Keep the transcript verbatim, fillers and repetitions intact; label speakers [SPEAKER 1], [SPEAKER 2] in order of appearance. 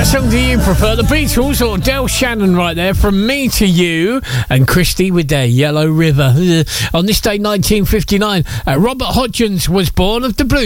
[SPEAKER 1] Song do you prefer? The Beatles or Del Shannon right there, From Me to You, and Christie with their Yellow River. On this day nineteen fifty-nine, uh, Robert Hodgins was born of the Blues.